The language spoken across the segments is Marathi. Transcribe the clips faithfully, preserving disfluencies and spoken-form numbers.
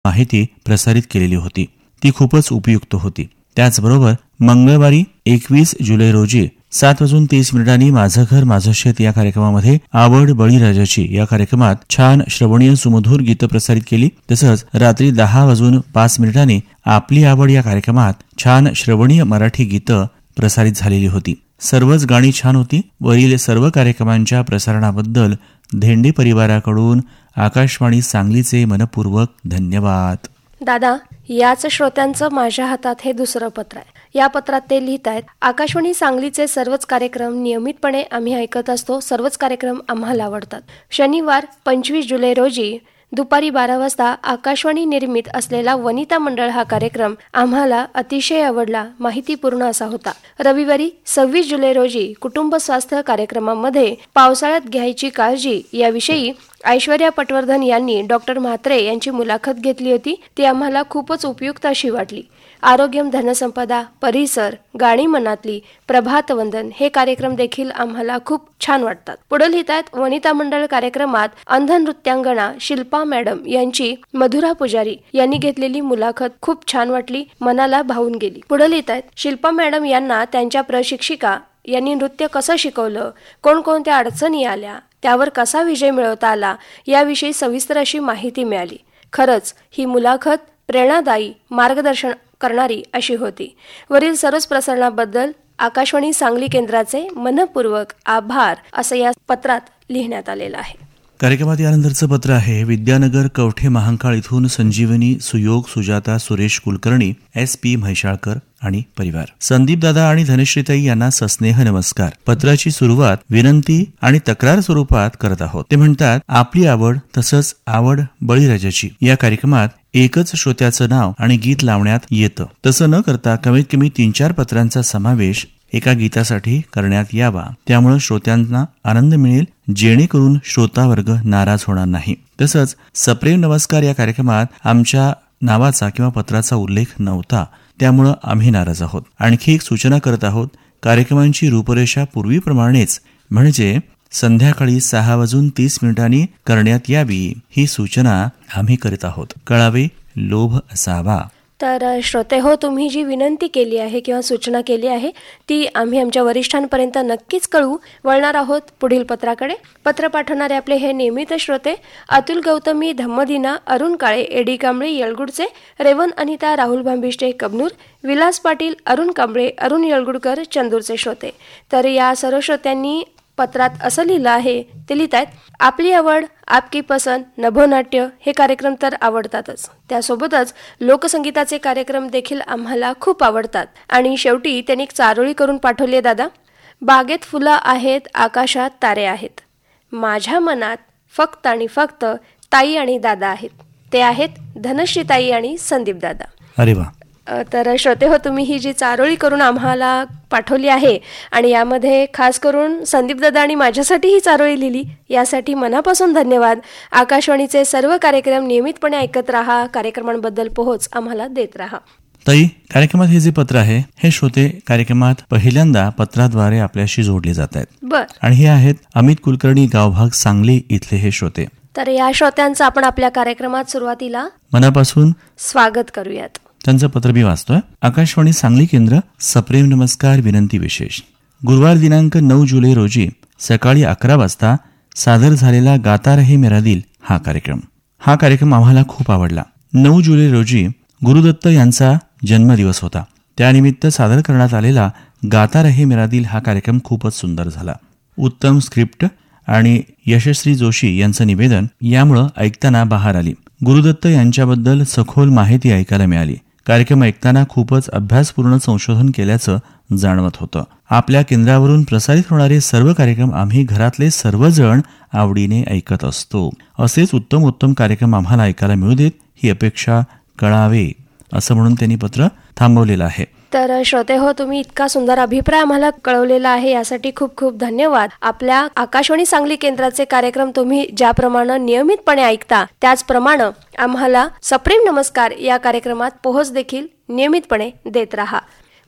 माहिती प्रसारित केलेली होती. ती खूपच उपयुक्त होती. त्याचबरोबर मंगळवारी एकवीस जुलै रोजी सात वाजून तीस मिनिटांनी माझं घर माझं शेत या कार्यक्रमामध्ये आवड बळीराजाची या कार्यक्रमात छान श्रवणीय सुमधूर गीतं प्रसारित केली. तसंच रात्री दहा वाजून पाच मिनिटांनी आपली आवड या कार्यक्रमात छान श्रवणीय मराठी गीतं प्रसारित झालेली होती. सर्वच गाणी छान होती. वरील सर्व कार्यक्रमांच्या प्रसारणाबद्दल धेंडे परिवाराकडून आकाशवाणी सांगलीचे मनपूर्वक धन्यवाद. दादा, याच श्रोत्यांचं माझ्या हातात हे दुसरं पत्र आहे. या पत्रात ते लिहित आहेत, आकाशवाणी सांगलीचे सर्वच कार्यक्रम नियमितपणे आम्ही ऐकत असतो. सर्वच कार्यक्रम आम्हाला आवडतात. शनिवार पंचवीस जुलै रोजी दुपारी बारा वाजता आकाशवाणी निर्मित असलेला वनिता मंडळ हा कार्यक्रम आम्हाला अतिशय आवडला. माहितीपूर्ण असा होता. रविवारी सव्वीस जुलै रोजी कुटुंब स्वास्थ्य कार्यक्रमामध्ये पावसाळ्यात घ्यायची काळजी याविषयी ऐश्वर्या पटवर्धन यांनी डॉक्टर म्हात्रे यांची मुलाखत घेतली होती. ती आम्हाला खूपच उपयुक्त अशी वाटली. आरोग्यम धनसंपदा, परिसर, गाणी मनातली, प्रभातवंदन हे कार्यक्रम देखील आम्हाला खूप छान वाटतात. पुढे लिहित आहेत, वनिता मंडळ कार्यक्रमात अंध नृत्यांगणा शिल्पा मॅडम यांची मधुरा पुजारी यांनी घेतलेली मुलाखत खूप छान वाटली, मनाला भावून गेली. पुढे लिहित आहेत, शिल्पा मॅडम यांना त्यांच्या प्रशिक्षिका यांनी नृत्य कसं शिकवलं, कोणकोणत्या अडचणी आल्या, त्यावर कसा विजय मिळवता आला याविषयी सविस्तर अशी माहिती मिळाली. खरंच ही मुलाखत प्रेरणादायी, मार्गदर्शन करणारी अशी होती. वरील सर्वच प्रसारणाबद्दल आकाशवाणी सांगली केंद्राचे मनपूर्वक आभार असं या पत्रात लिहिण्यात आलेलं आहे. कार्यक्रमात यानंतरचं पत्र आहे विद्यानगर कवठे महांकाळ इथून संजीवनी सुयोग सुजाता सुरेश कुलकर्णी एस पी म्हैशाळकर आणि परिवार. संदीप दादा आणि धनश्रीताई यांना सस्नेह नमस्कार. पत्राची सुरुवात विनंती आणि तक्रार स्वरूपात करत आहोत. ते म्हणतात, आपली आवड तसंच आवड बळीराजाची या कार्यक्रमात एकच श्रोत्याचं नाव आणि गीत लावण्यात येतं. तसं न करता कमीत कमी तीन चार पत्रांचा समावेश एका गीतासाठी करण्यात यावा. त्यामुळे श्रोत्यांना आनंद मिळेल, जेणेकरून श्रोता वर्ग नाराज होणार नाही. तसंच सप्रेम नमस्कार या कार्यक्रमात आमच्या नावाचा किंवा पत्राचा उल्लेख नव्हता, त्यामुळं आम्ही नाराज आहोत. आणखी एक सूचना करत आहोत. कार्यक्रमांची रूपरेषा पूर्वीप्रमाणेच म्हणजे संध्याकाळी सहा वाजून तीस मिनिटांनी करण्यात यावी ही सूचना आम्ही करीत आहोत. कळावे, लोभ असावा. तर श्रोते हो, तुम्ही जी विनंती केली आहे किंवा सूचना केली आहे ती आम्ही आमच्या वरिष्ठांपर्यंत नक्कीच कळवू. वळणार आहोत पुढील पत्राकडे. पत्र पाठवणारे आपले हे नियमित श्रोते अतुल गौतमी, धम्मदिना, अरुण काळे, एडी कांबळे येळगुडचे, रेवन अनिता, राहुल भांबिष्टे कबनूर, विलास पाटील, अरुण कांबळे, अरुण येळगुडकर चंदूरचे श्रोते. तर या सर्व श्रोत्यांनी पत्रात असं लिहिलं आहे. ते लिहित आहेत, आपली आवड, आपकी पसंत, नभोनाट्य हे कार्यक्रम तर आवडतातच. त्यासोबतच लोकसंगीताचे कार्यक्रम देखील आम्हाला खूप आवडतात. आणि शेवटी त्यांनी एक चारोळी करून पाठवली. दादा, बागेत फुलं आहेत, आकाशात तारे आहेत, माझ्या मनात फक्त आणि फक्त ताई आणि दादा आहेत. ते आहेत धनश्री ताई आणि संदीप दादा. अरे वा. तर श्रोते हो, तुम्ही ही जी चारोळी करून आम्हाला पाठवली आहे आणि यामध्ये खास करून संदीप दादा आणि माझ्यासाठी ही चारोळी लिहिली, यासाठी मनापासून धन्यवाद. आकाशवाणीचे सर्व कार्यक्रम नियमितपणे ऐकत राहा. कार्यक्रमांबद्दल पोहोच आम्हाला देत राहा. ताई, कार्यक्रमात हे जे पत्र आहे हे श्रोते कार्यक्रमात पहिल्यांदा पत्राद्वारे आपल्याशी जोडले जात आहेत. बर. आणि हे आहेत अमित कुलकर्णी, गावभाग सांगली इथले हे श्रोते. तर या श्रोत्यांचं आपण आपल्या कार्यक्रमात सुरुवातीला मनापासून स्वागत करूयात. त्यांचं पत्र मी वाचतोय. आकाशवाणी सांगली केंद्र, सप्रेम नमस्कार विनंती विशेष. गुरुवार दिनांक नऊ जुलै रोजी सकाळी अकरा वाजता सादर झालेला गाता रहे मेरा दिल हा कार्यक्रम हा कार्यक्रम आम्हाला खूप आवडला. नऊ जुलै रोजी गुरुदत्त यांचा जन्मदिवस होता. त्यानिमित्त सादर करण्यात आलेला गाता रहे मेरा दिल हा कार्यक्रम खूपच सुंदर झाला. उत्तम स्क्रिप्ट आणि यशस्वी जोशी यांचं निवेदन यामुळं ऐकताना बहार आली. गुरुदत्त यांच्याबद्दल सखोल माहिती ऐकायला मिळाली. कार्यक्रम ऐकताना खूपच अभ्यासपूर्ण संशोधन केल्याचं जाणवत होतं. आपल्या केंद्रावरून प्रसारित होणारे सर्व कार्यक्रम आम्ही घरातले सर्वजण आवडीने ऐकत असतो. असेच उत्तम उत्तम कार्यक्रम आम्हाला ऐकायला मिळू देत ही अपेक्षा कळावे, असं म्हणून त्यांनी पत्र थांबवलेलं आहे. तर श्रोते हो, तुम्ही इतका सुंदर अभिप्राय आम्हाला कळवलेला आहे, यासाठी खूप खूप धन्यवाद. आपल्या आकाशवाणी सांगली केंद्राचे कार्यक्रम तुम्ही ज्याप्रमाणे नियमितपणे ऐकता त्याचप्रमाणे आम्हाला सप्रेम नमस्कार या कार्यक्रमात पोहोच देखील नियमितपणे देत राहा.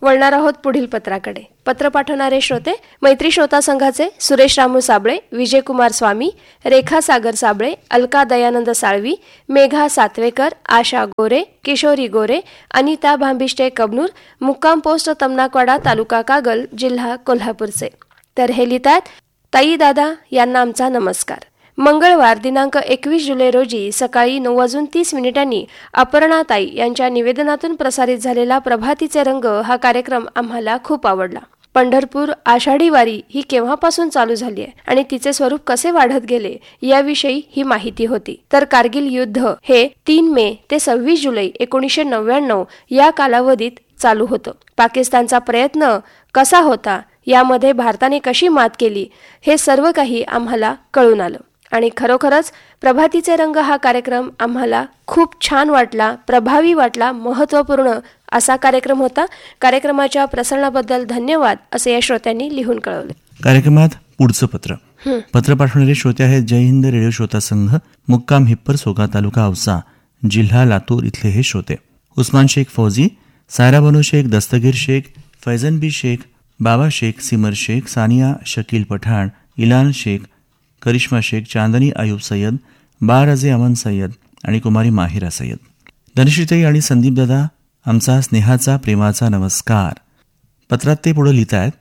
वळणार आहोत पुढील पत्राकडे. पत्र पाठवणारे श्रोते मैत्री श्रोता संघाचे सुरेश रामू साबळे, विजयकुमार स्वामी, रेखा सागर साबळे, अलका दयानंद साळवी, मेघा सातवेकर, आशा गोरे, किशोरी गोरे, अनिता भांबिष्टे कबनूर, मुक्काम पोस्ट तमनाकवाडा, तालुका कागल, जिल्हा कोल्हापूरचे. तर हे लिहितात, ताई दादा यांना आमचा नमस्कार. मंगळवार दिनांक एकवीस जुलै रोजी सकाळी नऊ वाजून तीस मिनिटांनी अपर्णाताई यांच्या निवेदनातून प्रसारित झालेला प्रभातीचे रंग हा कार्यक्रम आम्हाला खूप आवडला. पंढरपूर आषाढी वारी ही केव्हापासून चालू झाली आहे आणि तिचे स्वरूप कसे वाढत गेले याविषयी ही माहिती होती. तर कारगिल युद्ध हे तीन मे ते सव्वीस जुलै एकोणीसशे नव्याण्णव या कालावधीत चालू होतं. पाकिस्तानचा प्रयत्न कसा होता, यामध्ये भारताने कशी मात केली, हे सर्व काही आम्हाला कळून आलं आणि खरोखरच प्रभातीचे रंग हा कार्यक्रम आम्हाला खूप छान वाटला, प्रभावी वाटला, महत्त्वपूर्ण असा कार्यक्रम होता. कार्यक्रमाच्या प्रसारणाबद्दल धन्यवाद असे या श्रोत्यांनी लिहून कळवले. कार्यक्रमात पुढचं पत्र पत्र पाठवणारे श्रोते आहेत जय हिंद रेडिओ श्रोता संघ, मुक्काम हिप्पर सोगा, तालुका औसा, जिल्हा लातूर इथले हे श्रोते उस्मान शेख फौजी, सायरा बनो शेख, दस्तगीर शेख, फैजन बी शेख, बाबा शेख, सिमर शेख, सानिया शकील पठाण, इलान शेख, करिश्मा शेख, चांदनी आयुब सय्यद, बारजे अमन सय्यद आणि कुमारी माहिरा सय्यद. धनश्रीताई आणि संदीप दादा आमचा स्नेहाचा प्रेमाचा नमस्कार. पत्रात ते पुढे लिहित आहेत,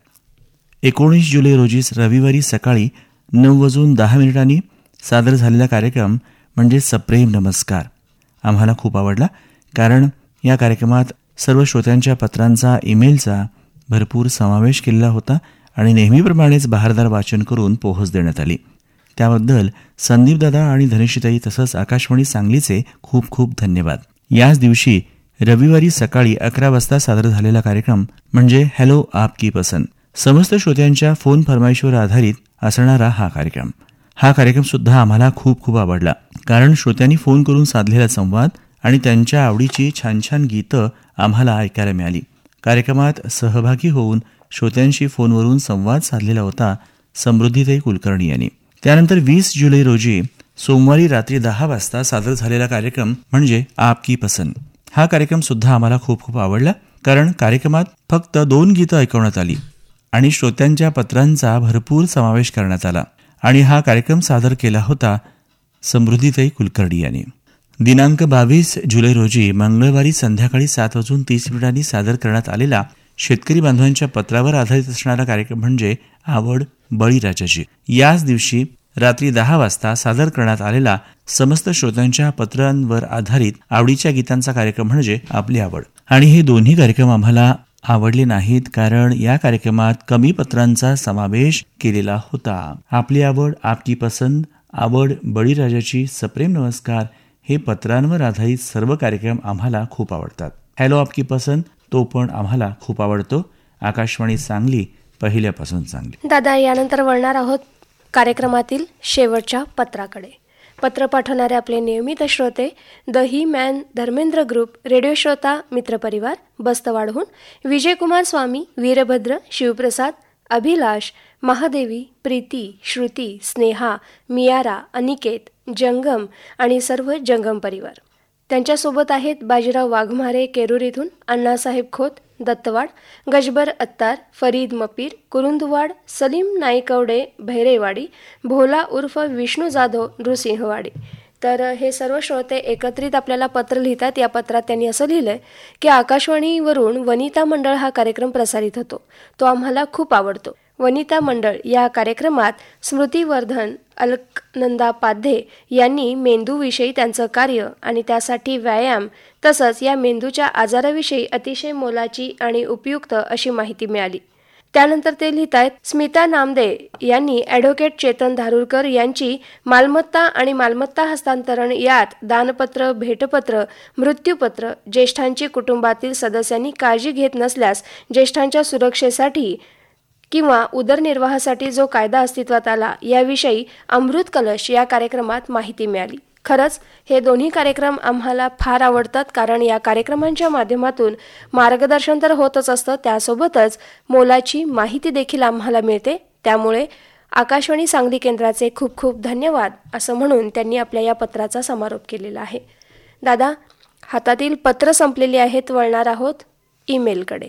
एकोणीस जुलै रोजी रविवारी सकाळी नऊ वाजून दहा मिनिटांनी सादर झालेला कार्यक्रम म्हणजे सप्रेम नमस्कार आम्हाला खूप आवडला, कारण या कार्यक्रमात सर्व श्रोत्यांच्या पत्रांचा, ईमेलचा भरपूर समावेश केलेला होता आणि नेहमीप्रमाणेच बहारदार वाचन करून पोहोच देण्यात आली. त्याबद्दल संदीपदादा आणि धनेशीताई तसंच आकाशवाणी सांगलीचे खूप खूप धन्यवाद. याच दिवशी रविवारी सकाळी अकरा वाजता सादर झालेला कार्यक्रम म्हणजे हॅलो आपकी पसंद, समस्त श्रोत्यांच्या फोन फरमाईशवर आधारित असणारा हा कार्यक्रम. हा कार्यक्रम सुद्धा आम्हाला खूप खूप आवडला, कारण श्रोत्यांनी फोन करून साधलेला संवाद आणि त्यांच्या आवडीची छान छान गीतं आम्हाला ऐकायला मिळाली. कार्यक्रमात सहभागी होऊन श्रोत्यांशी फोनवरून संवाद साधलेला होता समृद्धीताई कुलकर्णी यांनी. त्यानंतर वीस जुलै रोजी सोमवारी रात्री दहा वाजता सादर झालेला कार्यक्रम म्हणजे आपकी पसंद हा कार्यक्रम सुद्धा आम्हाला खूप खूप आवडला, कारण कार्यक्रमात फक्त दोन गीतं ऐकवण्यात आली आणि श्रोत्यांच्या पत्रांचा भरपूर समावेश करण्यात आला आणि हा कार्यक्रम सादर केला होता समृद्धीताई कुलकर्णी यांनी. दिनांक बावीस जुलै रोजी मंगळवारी संध्याकाळी सात वाजून तीस मिनिटांनी सादर करण्यात आलेला शेतकरी बांधवांच्या पत्रावर आधारित असणारा कार्यक्रम म्हणजे आवड बळीराजाची. याच दिवशी रात्री दहा वाजता सादर करण्यात आलेला समस्त श्रोत्यांच्या पत्रांवर आधारित आवडीच्या गीतांचा कार्यक्रम म्हणजे आपली आवड. आणि हे दोन्ही कार्यक्रम आम्हाला आवडले नाहीत, कारण या कार्यक्रमात कमी पत्रांचा समावेश केलेला होता. आपली आवड, आपकी पसंद, आवड बळीराजाची, सप्रेम नमस्कार हे पत्रांवर आधारित सर्व कार्यक्रम आम्हाला खूप आवडतात. हॅलो आपकी पसंद तो पण आम्हाला खूप आवडतो. आकाशवाणी सांगली पहिल्यापासून चांगली. दादा, यानंतर वळणार आहोत कार्यक्रमातील शेवटच्या पत्राकडे. पत्र पाठवणारे आपले नियमित श्रोते the he man Dharmendra group, radio श्रोता मित्रपरिवार, बस्तवाडहून विजयकुमार स्वामी, वीरभद्र, शिवप्रसाद, अभिलाष, महादेवी, प्रीती, श्रुती, स्नेहा, मियारा, अनिकेत, जंगम आणि सर्व जंगम परिवार. त्यांच्यासोबत आहेत बाजीराव वाघमारे केरूर इथून, अण्णासाहेब खोत दत्तवाड, गजबर अत्तार, फरीद मपीर कुरुंदवाड, सलीम नाईकवडे भैरेवाडी, भोला उर्फ विष्णू जाधव नृसिंहवाडी. तर हे सर्व श्रोते एकत्रित आपल्याला पत्र लिहितात. या पत्रात त्यांनी असं लिहिलंय की आकाशवाणीवरून वनिता मंडळ हा कार्यक्रम प्रसारित होतो, तो आम्हाला खूप आवडतो. वनिता मंडळ या कार्यक्रमात स्मृतिवर्धन अलकनंदा पाध्ये यांनी मेंदूविषयी त्यांचं कार्य आणि त्यासाठी व्यायाम तसंच या मेंदूच्या आजाराविषयी अतिशय मोलाची आणि उपयुक्त अशी माहिती मिळाली. त्यानंतर ते लिहित आहेत, स्मिता नामदे यांनी ॲडव्होकेट चेतन धारुरकर यांची मालमत्ता आणि मालमत्ता हस्तांतरण यात दानपत्र, भेटपत्र, मृत्यूपत्र, ज्येष्ठांची कुटुंबातील सदस्यांनी काळजी घेत नसल्यास ज्येष्ठांच्या सुरक्षेसाठी किंवा उदरनिर्वाहासाठी जो कायदा अस्तित्वात आला याविषयी अमृत कलश या कार्यक्रमात माहिती मिळाली. खरंच हे दोन्ही कार्यक्रम आम्हाला फार आवडतात, कारण या कार्यक्रमांच्या माध्यमातून मार्गदर्शन तर होतच असतं, त्यासोबतच मोलाची माहिती देखील आम्हाला मिळते. त्यामुळे आकाशवाणी सांगली केंद्राचे खूप खूप धन्यवाद असं म्हणून त्यांनी आपल्या या पत्राचा समारोप केलेला आहे. दादा, हातातील पत्र संपलेली आहेत, वळणार आहोत ईमेलकडे.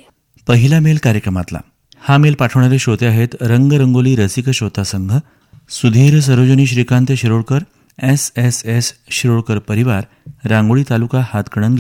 पहिला मेल कार्यक्रमातला. हा मेल पाठवणारे श्रोते आहेत रंगरंगोली रसिक श्रोता संघ, Sudhir Sarojini Shrikant Shirodkar, S S S Shirodkar परिवार, रांगोळी तालुका हातकणंगले